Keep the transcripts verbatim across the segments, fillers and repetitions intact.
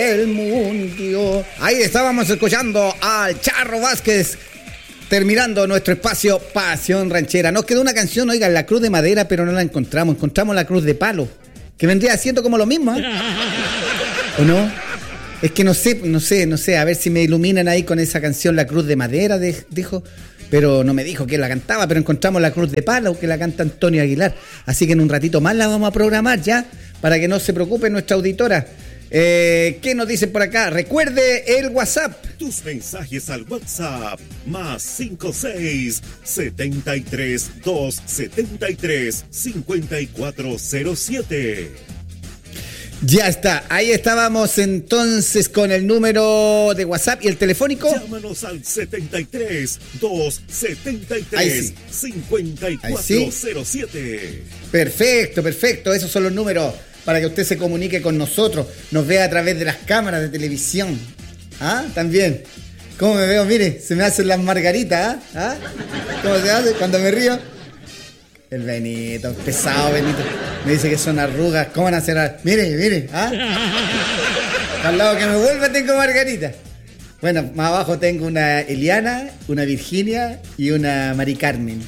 El mundo. Ahí estábamos escuchando al Charro Vázquez, terminando nuestro espacio Pasión Ranchera. Nos quedó una canción, oigan, La Cruz de Madera, pero no la encontramos. Encontramos La Cruz de Palo, que vendría siendo como lo mismo, ¿eh? ¿O no? Es que no sé, no sé, no sé. A ver si me iluminan ahí con esa canción La Cruz de Madera, de, dijo. Pero no me dijo quién la cantaba, pero encontramos La Cruz de Palo, que la canta Antonio Aguilar. Así que en un ratito más la vamos a programar ya, para que no se preocupe nuestra auditora. Eh, ¿Qué nos dicen por acá? Recuerde el WhatsApp. Tus mensajes al WhatsApp. Más cinco seis, setenta y tres, dos setenta y tres, cincuenta y cuatro cero siete. Ya está, ahí estábamos entonces con el número de WhatsApp y el telefónico. Llámanos al setenta y tres, dos setenta y tres, cincuenta y cuatro cero siete. Perfecto, perfecto, esos son los números para que usted se comunique con nosotros, nos vea a través de las cámaras de televisión. ¿Ah? También. ¿Cómo me veo? Mire, se me hacen las margaritas, ¿ah? ¿Ah? ¿Cómo se hace cuando me río? El Benito, pesado Benito. Me dice que son arrugas. ¿Cómo van a hacer? Mire, mire, ¿ah? Al lado que me vuelva tengo margarita. Bueno, más abajo tengo una Eliana, una Virginia y una Mari Carmen.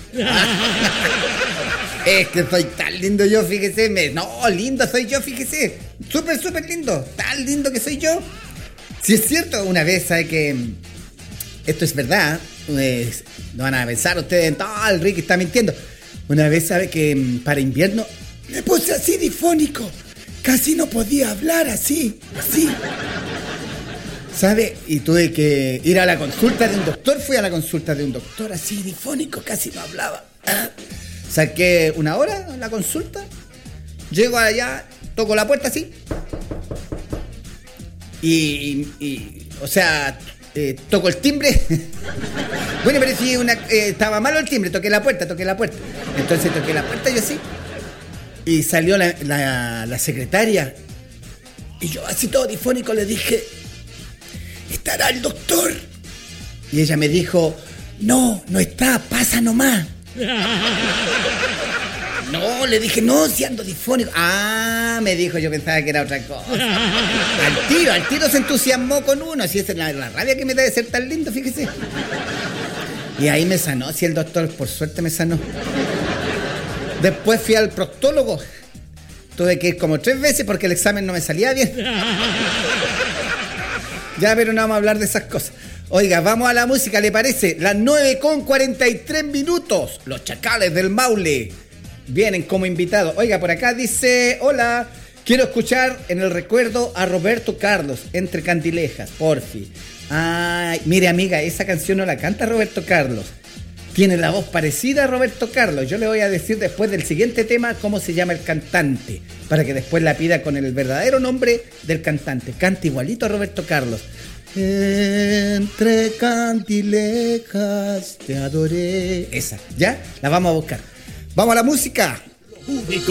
Es que soy tan lindo yo, fíjese. Me... No, lindo soy yo, fíjese. Súper, súper lindo. Tan lindo que soy yo. Si es cierto, una vez, ¿sabe que esto es verdad? Pues, no van a pensar ustedes, no, el Ricky está mintiendo. Una vez, ¿sabe que para invierno me puse así difónico? Casi no podía hablar así, así. ¿Sabe? Y tuve que ir a la consulta de un doctor. Fui a la consulta de un doctor así difónico, casi no hablaba. Ah. Saqué una hora en la consulta. Llego allá, toco la puerta así. Y, y o sea, eh, toco el timbre. Bueno, pero si una, eh, estaba malo el timbre, toqué la puerta, toqué la puerta. Entonces toqué la puerta yo así. Y salió la, la, la secretaria. Y yo así todo difónico le dije, ¿estará el doctor? Y ella me dijo, no, no está, pasa nomás. No, le dije, no, si ando difónico. Ah, me dijo, yo pensaba que era otra cosa. Al tiro, al tiro se entusiasmó con uno. Si esa es la, la rabia que me debe ser tan lindo, fíjese. Y ahí me sanó, si el doctor, por suerte me sanó. Después fui al proctólogo. Tuve que ir como tres veces porque el examen no me salía bien. Ya, pero no vamos a hablar de esas cosas. Oiga, vamos a la música, ¿le parece? Las nueve con cuarenta y tres minutos. Los Chacales del Maule vienen como invitados. Oiga, por acá dice, hola, quiero escuchar en el recuerdo a Roberto Carlos, Entre Candilejas, porfi. Ay, mire amiga, esa canción no la canta Roberto Carlos. Tiene la voz parecida a Roberto Carlos. Yo le voy a decir después del siguiente tema cómo se llama el cantante, para que después la pida con el verdadero nombre del cantante. Canta igualito a Roberto Carlos. Entre candilejas te adoré. Esa, ¿ya? La vamos a buscar. Vamos a la música. Único.